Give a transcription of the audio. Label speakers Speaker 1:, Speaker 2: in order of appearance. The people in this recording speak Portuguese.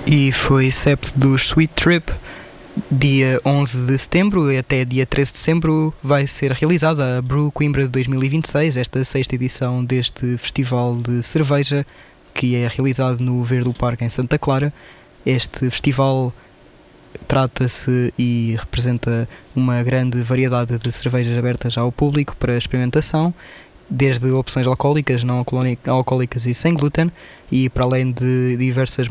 Speaker 1: E foi CEP dos Sweet Trip. Dia 11 de setembro e até dia 13 de setembro vai ser realizada a Brew Coimbra de 2026, esta sexta edição deste festival de cerveja que é realizado no Ver do Parque em Santa Clara. Este festival trata-se e representa uma grande variedade de cervejas abertas ao público para experimentação, desde opções alcoólicas, não alcoólicas e sem glúten, e para além de diversas